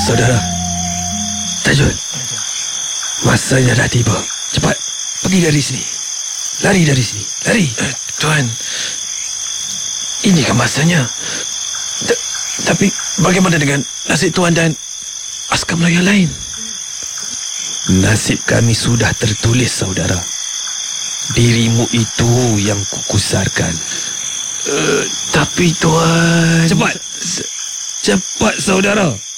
Saudara Tajul, masanya dah tiba. Cepat, pergi dari sini. Lari dari sini, lari. Tuan, inikah masanya? Tapi bagaimana dengan nasib Tuan dan askar Melayu lain? Nasib kami sudah tertulis, saudara. Dirimu itu yang kukusarkan. Tapi Tuan... Cepat, cepat saudara.